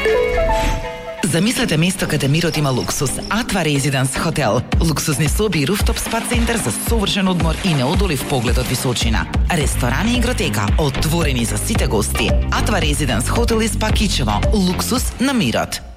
Замислете место каде мирот има луксус. Атва Резиденс Хотел. Луксузни соби и руфтоп спа центар за совршен одмор и неодолив поглед од височина. Ресторани и игротека отворени за сите гости. Атва Резиденс Хотел и спа Кичево. Луксус на мирот.